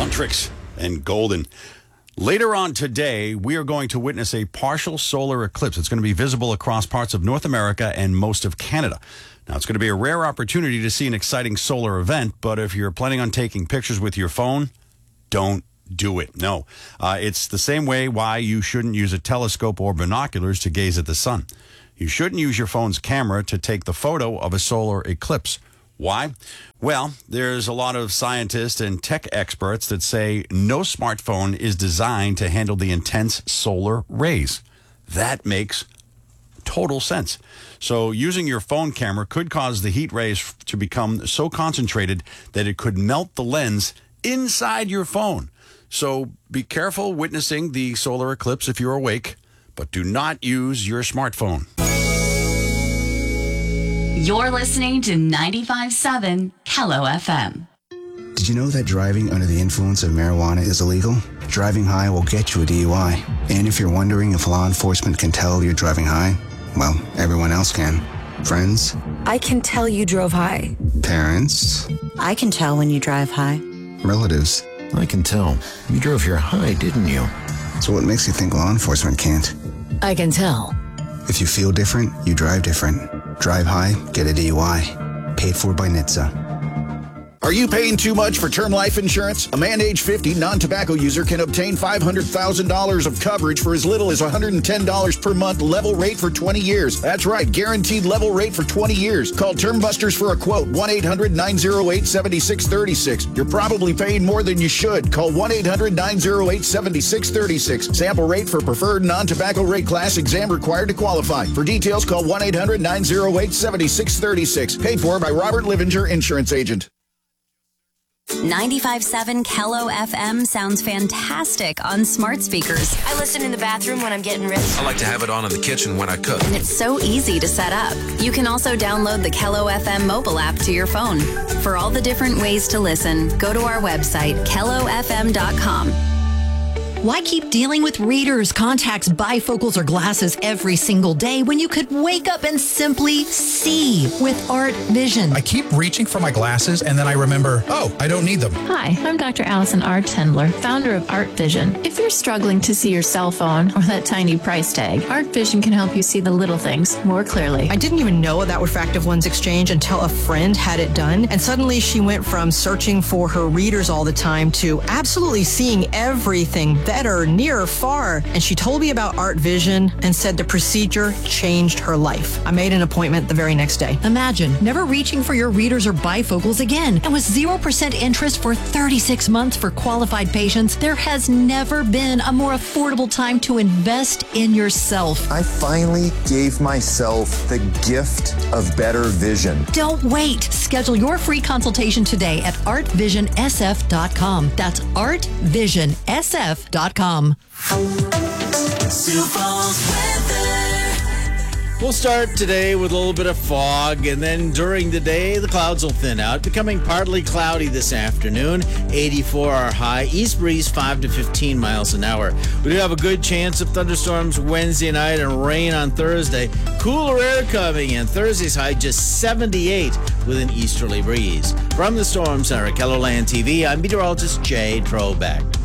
on Tricks and Golden. Later on today, we are going to witness a partial solar eclipse. It's going to be visible across parts of North America and most of Canada. Now, it's going to be a rare opportunity to see an exciting solar event, but if you're planning on taking pictures with your phone, don't do it. No. It's the same way why you shouldn't use a telescope or binoculars to gaze at the sun. You shouldn't use your phone's camera to take the photo of a solar eclipse. Why? Well, there's a lot of scientists and tech experts that say no smartphone is designed to handle the intense solar rays. That makes total sense. So using your phone camera could cause the heat rays to become so concentrated that it could melt the lens inside your phone. So be careful witnessing the solar eclipse if you're awake, but do not use your smartphone. You're listening to 95.7 Kello FM. Did you know that driving under the influence of marijuana is illegal? Driving high will get you a DUI. And if you're wondering if law enforcement can tell you're driving high, well, everyone else can. Friends? I can tell you drove high. Parents? I can tell when you drive high. Relatives? I can tell. You drove here high, didn't you? So what makes you think law enforcement can't? I can tell. If you feel different, you drive different. Drive high, get a DUI. Paid for by NHTSA. Are you paying too much for term life insurance? A man age 50 non-tobacco user can obtain $500,000 of coverage for as little as $110 per month, level rate for 20 years. That's right, guaranteed level rate for 20 years. Call Term Busters for a quote, 1-800-908-7636. You're probably paying more than you should. Call 1-800-908-7636. Sample rate for preferred non-tobacco rate class, exam required to qualify. For details, call 1-800-908-7636. Paid for by Robert Livinger, Insurance Agent. 95.7 Kello FM sounds fantastic on smart speakers. I listen in the bathroom when I'm getting ready. I like to have it on in the kitchen when I cook. And it's so easy to set up. You can also download the Kello FM mobile app to your phone. For all the different ways to listen, go to our website, kellofm.com. Why keep dealing with readers, contacts, bifocals, or glasses every single day when you could wake up and simply see with Art Vision? I keep reaching for my glasses and then I remember, oh, I don't need them. Hi, I'm Dr. Allison R. Tendler, founder of Art Vision. If you're struggling to see your cell phone or that tiny price tag, Art Vision can help you see the little things more clearly. I didn't even know that would Refractive One's Exchange until a friend had it done. And suddenly she went from searching for her readers all the time to absolutely seeing everything better, near or far. And she told me about Art Vision and said the procedure changed her life. I made an appointment the very next day. Imagine never reaching for your readers or bifocals again. And with 0% interest for 36 months for qualified patients, there has never been a more affordable time to invest in yourself. I finally gave myself the gift of better vision. Don't wait. Schedule your free consultation today at artvisionsf.com. That's artvisionsf.com. We'll start today with a little bit of fog, and then during the day, the clouds will thin out, becoming partly cloudy this afternoon. 84 our high, east breeze 5 to 15 miles an hour. We do have a good chance of thunderstorms Wednesday night and rain on Thursday. Cooler air coming in. Thursday's high just 78 with an easterly breeze. From the Storm Center at KELOLAND TV, I'm meteorologist Jay Trobeck.